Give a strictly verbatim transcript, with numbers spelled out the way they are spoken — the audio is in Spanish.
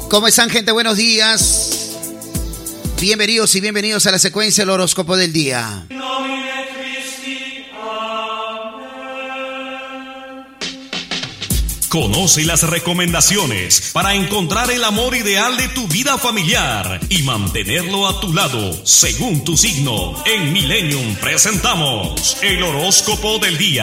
¿Cómo están, gente? Buenos días. Bienvenidos y bienvenidos a la secuencia del horóscopo del día. Conoce las recomendaciones para encontrar el amor ideal de tu vida familiar y mantenerlo a tu lado según tu signo. En Millennium presentamos el horóscopo del día.